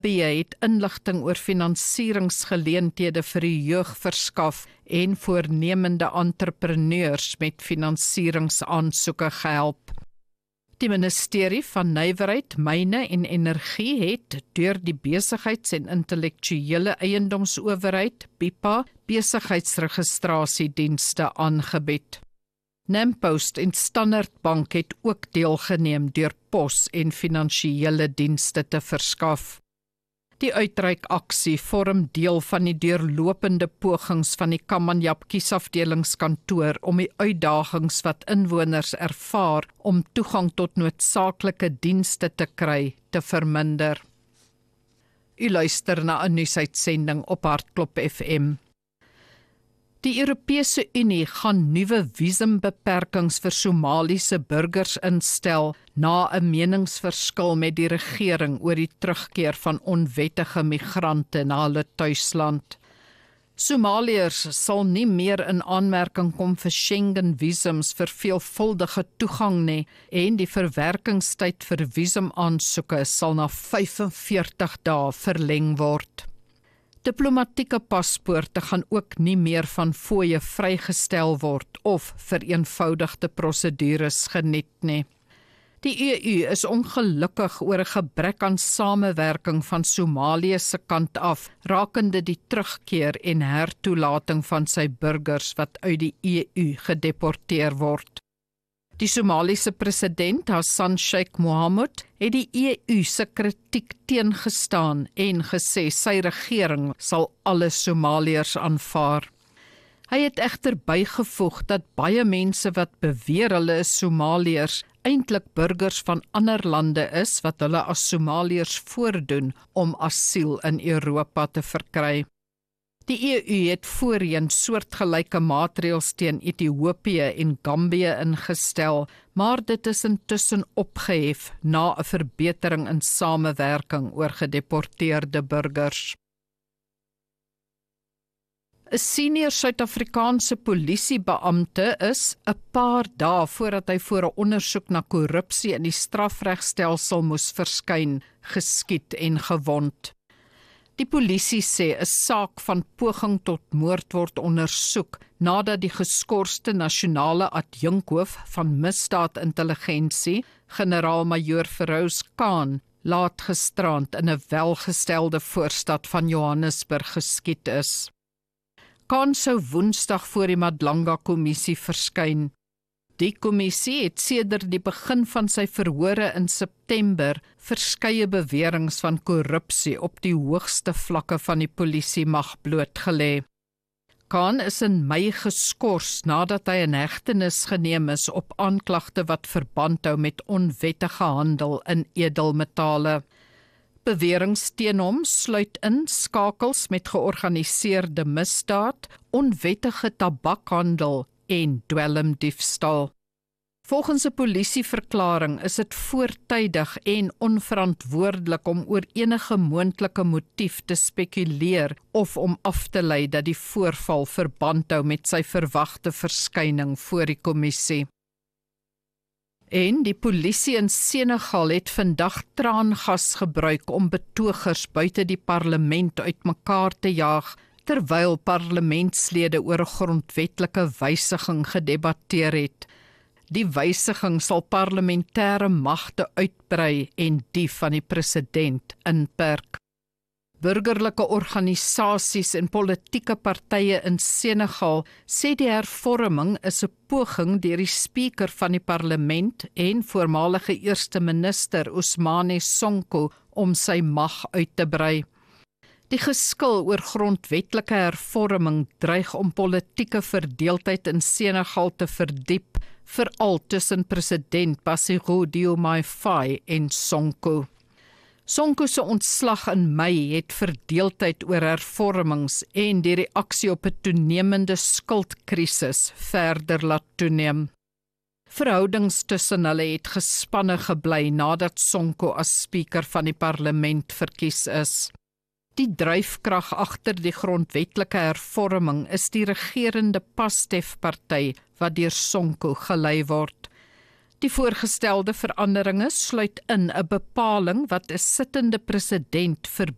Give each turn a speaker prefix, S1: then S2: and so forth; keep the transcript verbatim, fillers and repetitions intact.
S1: het inligting oor finansieringsgeleenthede vir die jeug verskaf en voornemende entrepreneurs met finansieringsaansoeke gehelp. Die ministerie van Nywerheid, Myne en Energie het deur die Besigheids- en Intellektuele Eiendomsowerheid, B I P A, besigheidsregistrasiedienste aangebied. Nampost en Standard Bank het ook deelgeneem deur pos en finansiële dienste te verskaf. Die uitreikaksie vorm deel van die deurlopende pogings van die Kamanjap kiesafdelingskantoor om die uitdagings wat inwoners ervaar om toegang tot noodsaaklike dienste te kry te verminder. U luister na 'n nuusuitsending op Hartklop F M. Die Europese Unie gaan nuwe visumbeperkings vir Somaliese burgers instel na 'n meningsverskil met die regering oor die terugkeer van onwettige migrante na hulle tuisland. Somaliërs sal nie meer in aanmerking kom vir Schengen-visums vir veelvuldige toegang nie en die verwerkingstyd vir visumaansoeke sal na vyfenveertig dae verleng word. Diplomatieke paspoorte gaan ook nie meer van fooie vrygestel word of vereenvoudigde prosedures geniet nie. Die E U is ongelukkig oor 'n gebrek aan samewerking van Somalië se kant af, rakende die terugkeer en hertoelating van sy burgers wat uit die E U gedeporteer word. Die Somaliese president Hassan Sheikh Mohamud het die E U se kritiek teengestaan en gesê sy regering sal alle Somaliërs aanvaar. Hy het egter bygevoeg dat baie mense wat beweer hulle is Somaliërs eintlik burgers van ander lande is wat hulle as Somaliërs voordoen om asiel in Europa te verkry. Die E U het voorheen soortgelyke maatreëls teen Ethiopië en Gambië ingestel, maar dit is intussen opgehef na 'n verbetering in samewerking oor gedeporteerde burgers. 'n Senior Suid-Afrikaanse polisiebeampte is 'n paar dae voordat hy voor 'n ondersoek na korrupsie in die strafregstelsel moes verskyn, geskiet en gewond. Die polisie sê 'n saak van poging tot moord word ondersoek nadat die geskorste nasionale adjunkhoof van misdaadintelligensie, generaal-majoor Feroz Khan, laat gisterand in 'n welgestelde voorstad van Johannesburg geskiet is. Khan sou Woensdag voor die Madlanga-kommissie verskyn. Die kommissie het sedert die begin van sy verhore in September verskeie beweringe van korrupsie op die hoogste vlakke van die polisiemag blootgelê. Khan is in Mei geskort nadat hy in hegtenis geneem is op aanklagte wat verband hou met onwettige handel in edelmetale. Beweringe teen hom sluit in skakels met georganiseerde misdaad, onwettige tabakhandel en dwelmdiefstal. Volgens 'n polisieverklaring is dit voortydig en onverantwoordelik om oor enige moontlike motief te spekuleer of om af te lei dat die voorval verband hou met sy verwagte verskyning voor die kommissie. En die polisie in Senegal het vandag traangas gebruik om betogers buite die parlement uitmekaar te jaag, terwyl parlementslede oor 'n grondwetlike wysiging gedebatteer het. Die wysiging sal parlementêre magte uitbrei en die van die president inperk. Burgerlike organisasies en politieke partye in Senegal sê die hervorming is 'n poging deur die spreker van die parlement en voormalige eerste minister Ousmane Sonko om sy mag uit te brei. Die geskil oor grondwetlike hervorming dreig om politieke verdeeldheid in Senegal te verdiep, veral tussen president Bassirou Diomaye Faye en Sonko. Sonko se ontslag in Mei het verdeeldheid oor hervormings en die reaksie op 'n toenemende skuldkrisis verder laat toeneem. Verhoudings tussen hulle het gespanne gebly nadat Sonko as spreker van die parlement verkies is. Die dryfkrag agter die grondwetlike hervorming is die regerende Pastef-party wat deur Sonko gelei word. Die voorgestelde veranderinge sluit in 'n bepaling wat 'n sittende president vir